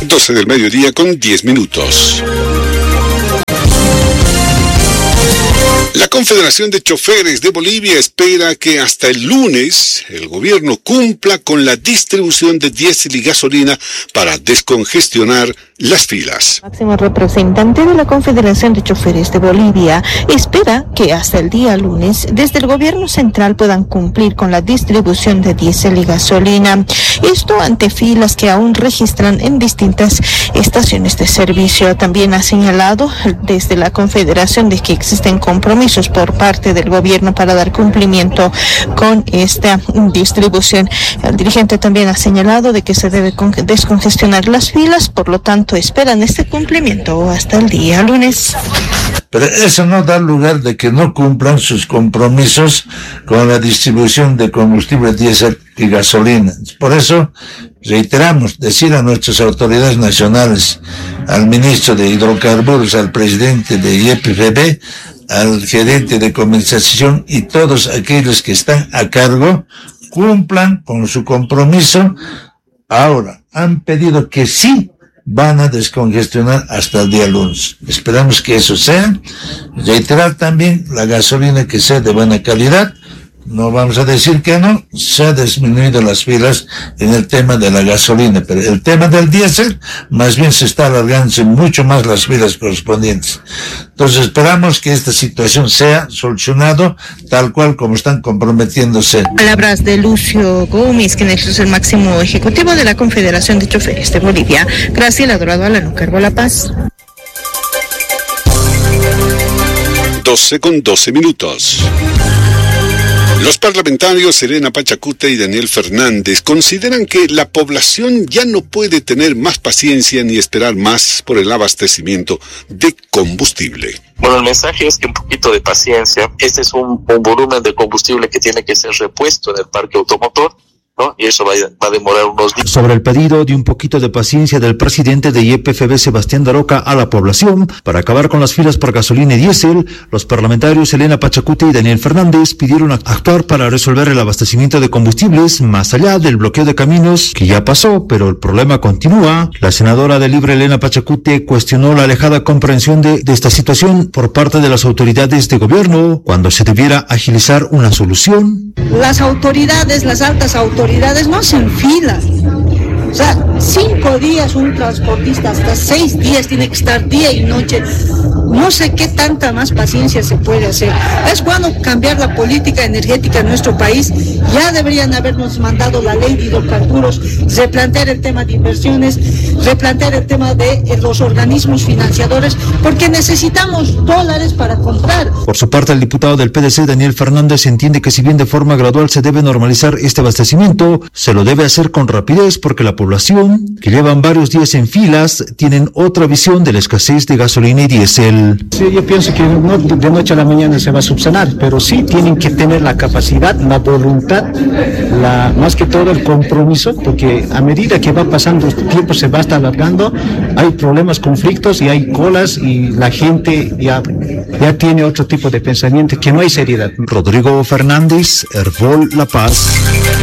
12 del mediodía con 10 minutos. La Confederación de Choferes de Bolivia espera que hasta el lunes el gobierno cumpla con la distribución de diésel y gasolina para descongestionar las filas. El máximo representante de la Confederación de Choferes de Bolivia espera que hasta el día lunes desde el gobierno central puedan cumplir con la distribución de diésel y gasolina. Esto ante filas que aún registran en distintas estaciones de servicio. También ha señalado desde la Confederación de que existen compromisos por parte del gobierno para dar cumplimiento con esta distribución. El dirigente también ha señalado de que se debe descongestionar las filas, por lo tanto esperan este cumplimiento hasta el día lunes. Pero eso no da lugar de que no cumplan sus compromisos con la distribución de combustible diésel y gasolina. Por eso reiteramos decir a nuestras autoridades nacionales, al ministro de Hidrocarburos, al presidente de YPFB, al gerente de comercialización y todos aquellos que están a cargo, cumplan con su compromiso. Ahora, han pedido que sí van a descongestionar hasta el día lunes. Esperamos que eso sea. Reiterar también la gasolina que sea de buena calidad. No vamos a decir que no, se ha disminuido las filas en el tema de la gasolina, pero el tema del diésel, más bien se está alargando mucho más las filas correspondientes. Entonces esperamos que esta situación sea solucionado tal cual como están comprometiéndose. Palabras de Lucio Gómez, quien es el máximo ejecutivo de la Confederación de Choferes de Bolivia. Graciela Dorado, Alano Carbo, La Paz. 12 con 12 minutos. Los parlamentarios Elena Pachacute y Daniel Fernández consideran que la población ya no puede tener más paciencia ni esperar más por el abastecimiento de combustible. Bueno, el mensaje es que un poquito de paciencia. Este es un volumen de combustible que tiene que ser repuesto en el parque automotor, ¿no? Y eso va a demorar unos días. Sobre el pedido de un poquito de paciencia del presidente de YPFB, Sebastián Daroca, a la población para acabar con las filas por gasolina y diésel, los parlamentarios Elena Pachacute y Daniel Fernández pidieron actuar para resolver el abastecimiento de combustibles más allá del bloqueo de caminos que ya pasó, pero el problema continúa. La senadora de Libre, Elena Pachacute, cuestionó la alejada comprensión de esta situación por parte de las autoridades de gobierno cuando se debiera agilizar una solución. Las autoridades, las altas autoridades no hacen filas. O sea, 5 días un transportista, hasta 6 días tiene que estar día y noche. No sé qué tanta más paciencia se puede hacer. Es bueno cambiar la política energética en nuestro país. Ya deberían habernos mandado la ley de hidrocarburos, replantear el tema de inversiones, replantear el tema de los organismos financiadores, porque necesitamos dólares para comprar. Por su parte, el diputado del PDC, Daniel Fernández, entiende que si bien de forma gradual se debe normalizar este abastecimiento, se lo debe hacer con rapidez porque la población, que llevan varios días en filas, tienen otra visión de la escasez de gasolina y diésel. Sí, yo pienso que no de noche a la mañana se va a subsanar, pero sí tienen que tener la capacidad, la voluntad, más que todo el compromiso, porque a medida que va pasando el tiempo se va a estar alargando, hay problemas, conflictos y hay colas y la gente ya tiene otro tipo de pensamiento, que no hay seriedad. Rodrigo Fernández, Herbol, La Paz.